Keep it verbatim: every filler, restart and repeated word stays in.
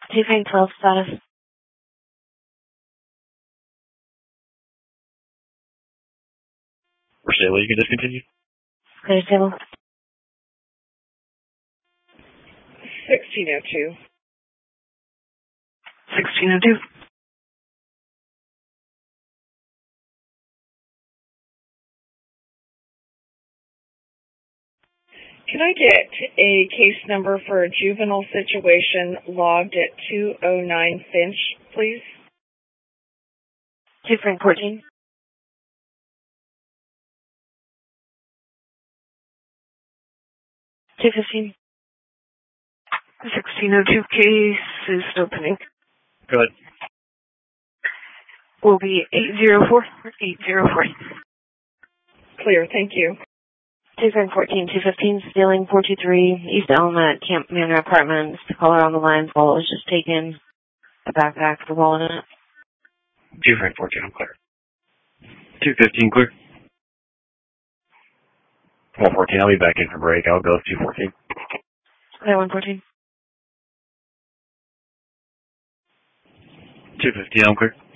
two Frank twelve status. For Stable, you can discontinue. Clear Stable. sixteen oh two. sixteen oh two. Can I get a case number for a juvenile situation logged at two oh nine Finch, please? two Frank fourteen. two fifteen. sixteen oh two case is opening. Go ahead. Will be eight zero four. eight zero four. Clear, thank you. two Frank fourteen, two fifteen, stealing four two three, East Elm at Camp Manor Apartments. The caller on the line's wallet was just taken. The backpack, the wallet in it. two Frank fourteen, I'm clear. two fifteen, clear. one fourteen, I'll be back in for break. I'll go with two fourteen. Clear one fourteen. two fifteen, I'm clear.